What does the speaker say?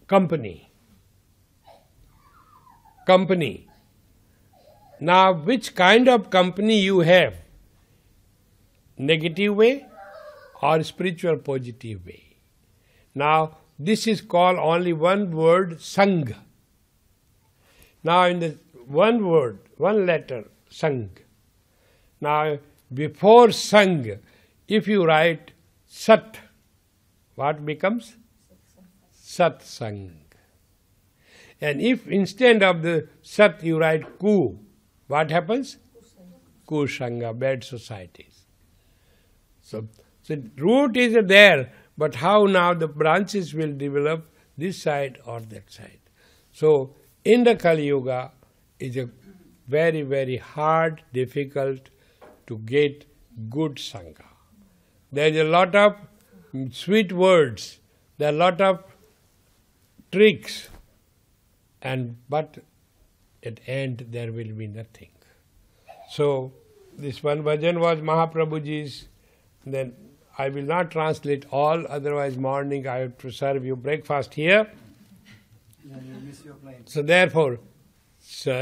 company. Company. Now, which kind of company you have? Negative way or spiritual positive way? Now, this is called only one word, Sangha. Now, in the one word, one letter, Sang. Now, before Sang, if you write Sat, what becomes? Satsang. And if instead of the Sat you write Ku, what happens? Kusanga, bad societies. So root is there, but how now the branches will develop this side or that side. So in the Kali Yuga is a very, very hard, difficult to get good Sangha. There is a lot of sweet words, there are a lot of tricks, but at end there will be nothing. So this one bhajan was Mahaprabhuji's. Then I will not translate all, otherwise morning I have to serve you breakfast here. Yeah, you miss your plane. So therefore,